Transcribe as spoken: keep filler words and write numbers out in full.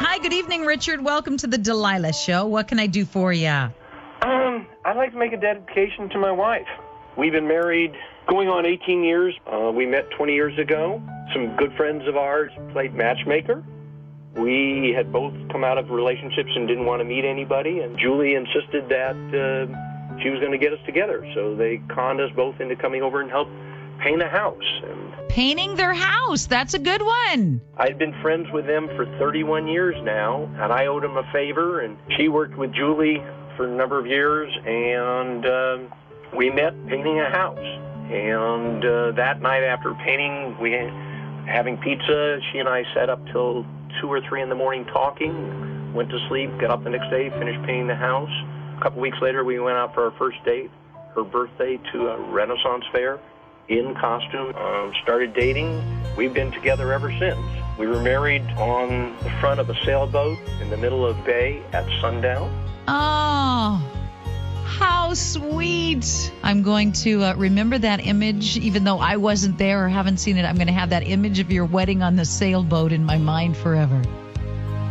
Hi, good evening, Richard. Welcome to the Delilah Show. What can I do for you? Um, I'd like to make a dedication to my wife. We've been married going on eighteen years. Uh, we met twenty years ago. Some good friends of ours played matchmaker. We had both come out of relationships and didn't want to meet anybody, and Julie insisted that uh, she was going to get us together. So they conned us both into coming over and help paint a house. And Painting their house. That's a good one. I'd been friends with them for thirty-one years now, and I owed them a favor, and she worked with Julie for a number of years, and uh, we met painting a house. And uh, that night after painting, we having pizza, she and I sat up till two or three in the morning talking, went to sleep, got up the next day, finished painting the house. A couple weeks later, we went out for our first date, her birthday, to a Renaissance fair in costume, um, started dating. We've been together ever since. We were married on the front of a sailboat in the middle of the bay at sundown. Oh, how sweet. I'm going to uh, remember that image, even though I wasn't there or haven't seen it. I'm going to have that image of your wedding on the sailboat in my mind forever.